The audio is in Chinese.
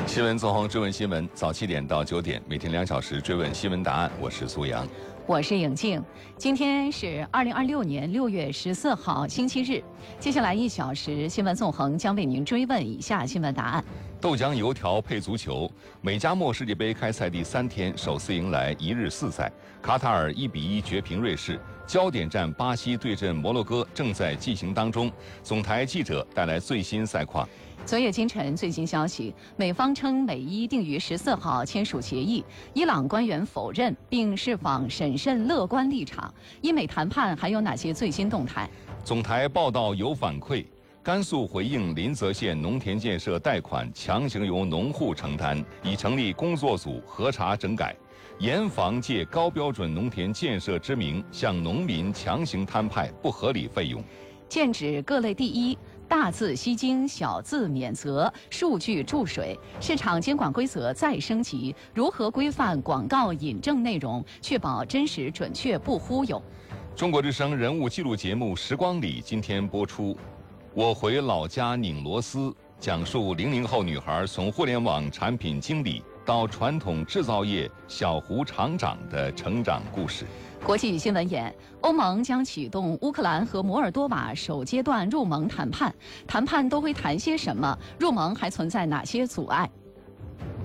新闻纵横追问新闻，早7点到9点，每天2小时追问新闻答案。我是苏阳， 我是颖静。今天是2026年6月14号，星期日。接下来1小时，新闻纵横将为您追问以下新闻答案： 豆浆油条配足球，美加墨世界杯开赛第3天，首次迎来一日4赛。卡塔尔1比1绝平瑞士，焦点战巴西对阵摩洛哥正在进行当中。总台记者带来最新赛况。 昨夜今晨最新消息，美方称美伊定于14号签署协议，伊朗官员否认并释放审慎乐观立场。伊美谈判还有哪些最新动态？ 总台报道有反馈，甘肃回应临泽县农田建设贷款强行由农户承担，已成立工作组核查整改，严防借高标准农田建设之名向农民强行摊派不合理费用。 剑指各类第一，大字吸睛，小字免责，数据注水。市场监管规则再升级，如何规范广告引证内容，确保真实准确不忽悠？ 中国之声人物纪录节目《时光里》今天播出。我回老家拧螺丝，讲述00后女孩从互联网产品经理到传统制造业小湖厂长的成长故事。 国际新闻眼：欧盟将启动乌克兰和摩尔多瓦首阶段入盟谈判，谈判都会谈些什么？入盟还存在哪些阻碍？